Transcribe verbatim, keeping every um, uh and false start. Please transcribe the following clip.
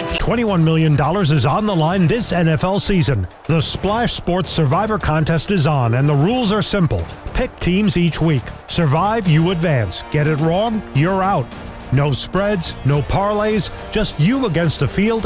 twenty. twenty-one million dollars is on the line this N F L season. The Splash Sports Survivor Contest is on, and the rules are simple. Pick teams each week. Survive, you advance. Get it wrong, you're out. No spreads, no parlays, just you against the field